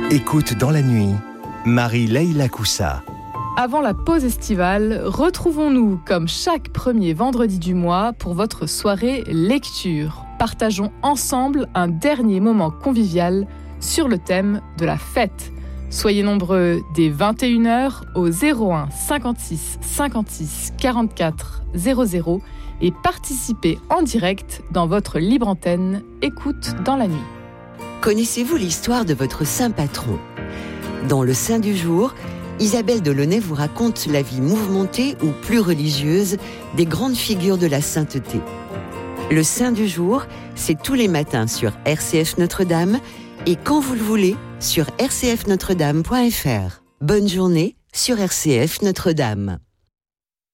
Écoute dans la nuit, Marie-Leila Coussa. Avant la pause estivale, retrouvons-nous comme chaque premier vendredi du mois pour votre soirée lecture. Partageons ensemble un dernier moment convivial sur le thème de la fête. Soyez nombreux dès 21h au 01 56 56 44 00 et participez en direct dans votre libre antenne Écoute dans la nuit. Connaissez-vous l'histoire de votre saint patron ? Dans le Saint du jour, Isabelle Delaunay vous raconte la vie mouvementée ou plus religieuse des grandes figures de la sainteté. Le Saint du jour, c'est tous les matins sur RCF Notre-Dame et quand vous le voulez sur rcfnotredame.fr. Bonne journée sur RCF Notre-Dame.